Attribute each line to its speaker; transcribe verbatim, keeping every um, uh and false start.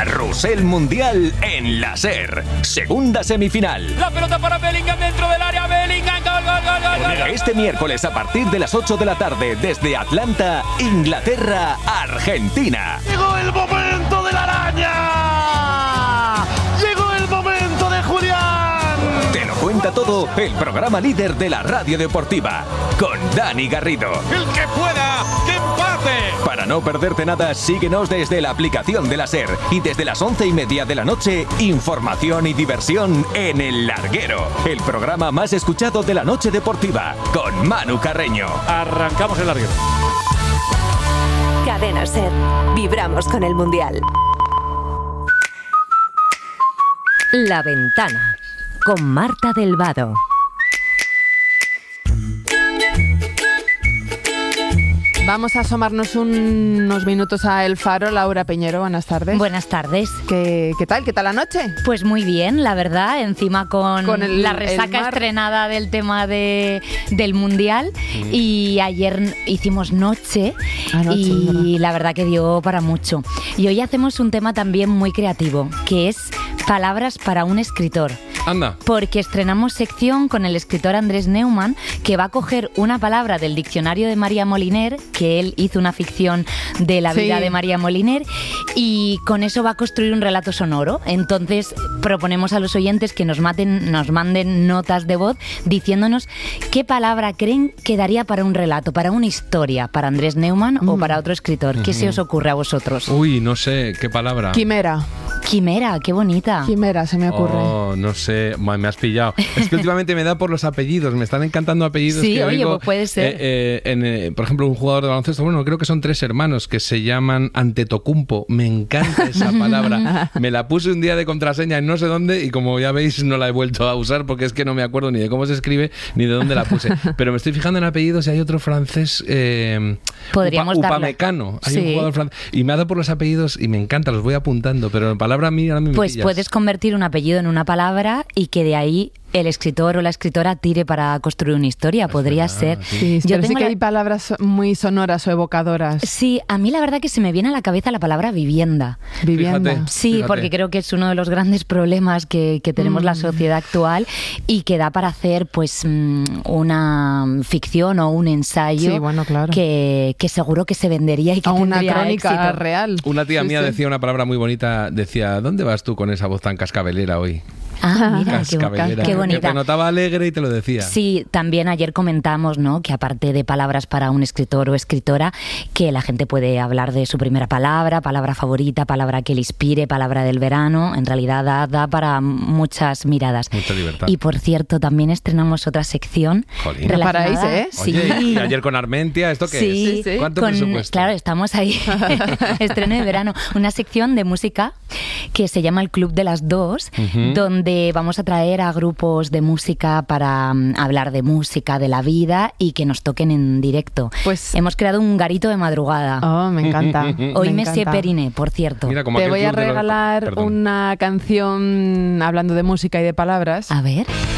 Speaker 1: Carrusel Mundial en la SER. Segunda semifinal.
Speaker 2: La pelota para Bellingham dentro del área. Bellingham, gol, gol, gol, gol, gol.
Speaker 1: Este miércoles a partir de las ocho de la tarde desde Atlanta, Inglaterra, Argentina.
Speaker 3: Llegó el momento de la araña. Llegó el momento de Julián.
Speaker 1: Te lo cuenta todo el programa líder de la radio deportiva con Dani Garrido.
Speaker 3: El que pueda, que empate.
Speaker 1: Para no perderte nada, síguenos desde la aplicación de la SER y desde las once y media de la noche, información y diversión en El Larguero, el programa más escuchado de la noche deportiva, con Manu Carreño.
Speaker 3: Arrancamos El Larguero.
Speaker 4: Cadena SER. Vibramos con el Mundial. La Ventana, con Marta del Vado.
Speaker 5: Vamos a asomarnos un, unos minutos a El Faro. Laura Peñero, buenas tardes.
Speaker 6: Buenas tardes.
Speaker 5: ¿Qué, qué tal? ¿Qué tal la noche?
Speaker 6: Pues muy bien, la verdad. Encima con,
Speaker 5: Con el-
Speaker 6: la resaca
Speaker 5: el mar.
Speaker 6: estrenada del tema de, del Mundial.
Speaker 5: Mm.
Speaker 6: Y ayer hicimos noche.
Speaker 5: Anoche,
Speaker 6: y
Speaker 5: ¿verdad?
Speaker 6: la verdad que dio para mucho. Y hoy hacemos un tema también muy creativo, que es palabras para un escritor.
Speaker 7: Anda.
Speaker 6: Porque estrenamos sección con el escritor Andrés Neumann, que va a coger una palabra del diccionario de María Moliner, que él hizo una ficción de la
Speaker 5: Sí.
Speaker 6: vida de María Moliner, y con eso va a construir un relato sonoro. Entonces proponemos a los oyentes que nos, maten, nos manden notas de voz diciéndonos qué palabra creen que daría para un relato, para una historia, para Andrés Neumann
Speaker 5: Mm.
Speaker 6: o para otro escritor. ¿Qué se os ocurre a vosotros?
Speaker 7: Uy, no sé, ¿qué palabra?
Speaker 5: Quimera.
Speaker 6: Quimera, qué bonita.
Speaker 5: Quimera, se me ocurre.
Speaker 7: Oh, no sé, ma- me has pillado. Es que últimamente me da por los apellidos, me están encantando apellidos.
Speaker 6: Sí,
Speaker 7: que
Speaker 6: oye,
Speaker 7: oigo,
Speaker 6: pues puede ser.
Speaker 7: eh, eh, en, eh, por ejemplo, un jugador de baloncesto, bueno, creo que son tres hermanos que se llaman Antetokounmpo. Me encanta esa palabra. Me la puse un día de contraseña en no sé dónde y como ya veis no la he vuelto a usar porque es que no me acuerdo ni de cómo se escribe ni de dónde la puse. Pero me estoy fijando en apellidos y hay otro francés, eh,
Speaker 6: Podríamos
Speaker 7: Upa-
Speaker 6: darle.
Speaker 7: Upamecano. Hay un
Speaker 6: Sí.
Speaker 7: jugador francés y me ha dado por los apellidos y me encanta, los voy apuntando, pero en palabra a mí ahora mismo me
Speaker 6: Pues
Speaker 7: pillas.
Speaker 6: puedes convertir un apellido en una palabra y que de ahí el escritor o la escritora tire para construir una historia. Podría
Speaker 7: verdad,
Speaker 6: ser.
Speaker 7: sí.
Speaker 5: Sí,
Speaker 6: Yo
Speaker 5: pero sí
Speaker 6: tengo
Speaker 5: que
Speaker 6: la-
Speaker 5: hay palabras muy sonoras o evocadoras.
Speaker 6: Sí, a mí la verdad que se me viene a la cabeza la palabra vivienda.
Speaker 5: Vivienda.
Speaker 7: Fíjate.
Speaker 6: Sí,
Speaker 7: Fíjate.
Speaker 6: porque creo que es uno de los grandes problemas que, que tenemos
Speaker 5: Mm.
Speaker 6: la sociedad actual y que da para hacer pues mm, una ficción o un ensayo
Speaker 5: Sí, bueno, claro.
Speaker 6: que, que seguro que se vendería y que
Speaker 5: A una
Speaker 6: tendría
Speaker 5: crónica
Speaker 6: éxito.
Speaker 5: real.
Speaker 7: Una tía
Speaker 5: Sí,
Speaker 7: mía
Speaker 5: sí.
Speaker 7: decía una palabra muy bonita, decía, ¿dónde vas tú con esa voz tan cascabelera hoy?
Speaker 6: Ah, mira, qué,
Speaker 7: Cascabelera.
Speaker 6: qué
Speaker 7: Que
Speaker 6: bonita.
Speaker 7: te notaba alegre y te lo decía.
Speaker 6: Sí, también ayer comentamos, ¿no?, que aparte de palabras para un escritor o escritora, que la gente puede hablar de su primera palabra, palabra favorita, palabra que le inspire, palabra del verano. En realidad da, da para muchas miradas.
Speaker 7: Mucha libertad.
Speaker 6: Y por cierto, también estrenamos otra sección
Speaker 7: Jolín.
Speaker 5: No
Speaker 6: relacionada.
Speaker 5: paráis, ¿eh?
Speaker 6: Sí.
Speaker 7: Oye, y ayer con Armentia, ¿esto qué
Speaker 6: Sí,
Speaker 7: es?
Speaker 5: sí.
Speaker 7: ¿Cuánto
Speaker 6: con-
Speaker 7: presupuesto?
Speaker 6: Claro, estamos ahí. Estreno de verano. Una sección de música que se llama El Club de las Dos,
Speaker 7: Ujú.
Speaker 6: donde vamos a traer a grupos de música para mm, hablar de música, de la vida y que nos toquen en directo.
Speaker 5: Pues-
Speaker 6: Hemos creado un garito de madrugada.
Speaker 5: Oh, me encanta.
Speaker 6: Hoy
Speaker 5: me
Speaker 6: me sé
Speaker 5: encanta.
Speaker 6: Periné, por cierto.
Speaker 7: Mira, como
Speaker 5: Te
Speaker 7: aquel
Speaker 5: voy a
Speaker 7: club de los-
Speaker 5: regalar
Speaker 7: Perdón.
Speaker 5: una canción hablando de música y de palabras.
Speaker 6: A ver.